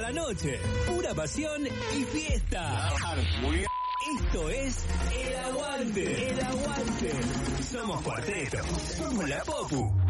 la noche. Pura pasión y fiesta. Esto es El Aguante. El Aguante. Somos Cuarteto. Somos la Popu.